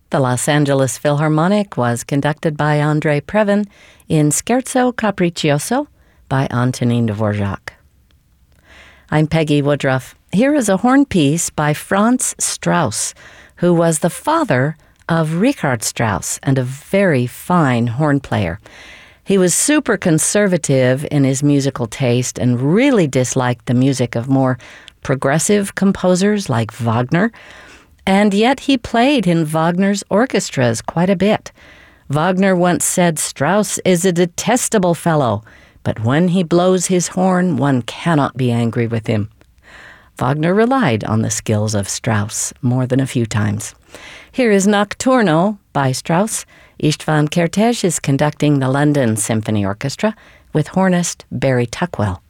The Los Angeles Philharmonic was conducted by Andrei Previn in Scherzo Capriccioso by Antonin Dvorak. I'm Peggy Woodruff. Here is a horn piece by Franz Strauss, who was the father of Richard Strauss and a very fine horn player. He was super conservative in his musical taste and really disliked the music of more progressive composers like Wagner, and yet he played in Wagner's orchestras quite a bit. Wagner once said, "Strauss is a detestable fellow, but when he blows his horn, one cannot be angry with him." Wagner relied on the skills of Strauss more than a few times. Here is Nocturno by Strauss. Istvan Kertész is conducting the London Symphony Orchestra with hornist Barry Tuckwell.